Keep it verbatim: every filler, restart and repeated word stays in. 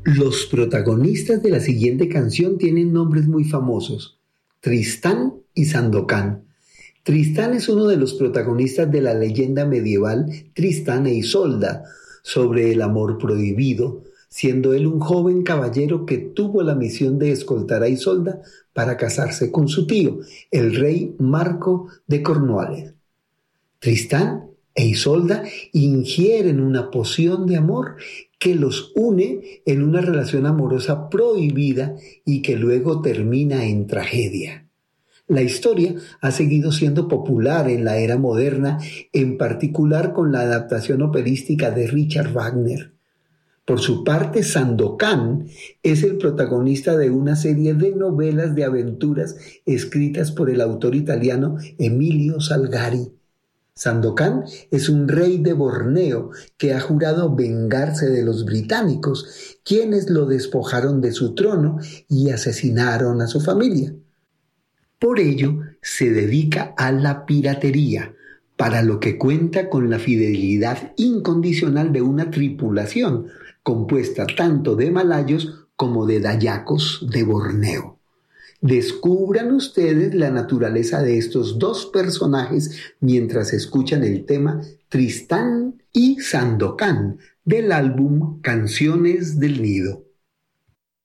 Los protagonistas de la siguiente canción tienen nombres muy famosos: Tristán y Sandokan. Tristán es uno de los protagonistas de la leyenda medieval Tristán e Isolda, sobre el amor prohibido, siendo él un joven caballero que tuvo la misión de escoltar a Isolda para casarse con su tío, el rey Marco de Cornualles. Tristán e Isolda ingieren una poción de amor que los une en una relación amorosa prohibida y que luego termina en tragedia. La historia ha seguido siendo popular en la era moderna, en particular con la adaptación operística de Richard Wagner. Por su parte, Sandokan es el protagonista de una serie de novelas de aventuras escritas por el autor italiano Emilio Salgari. Sandokan es un rey de Borneo que ha jurado vengarse de los británicos, quienes lo despojaron de su trono y asesinaron a su familia. Por ello, se dedica a la piratería, para lo que cuenta con la fidelidad incondicional de una tripulación compuesta tanto de malayos como de dayacos de Borneo. Descubran ustedes la naturaleza de estos dos personajes mientras escuchan el tema Tristán y Sandokan del álbum Canciones del Nido.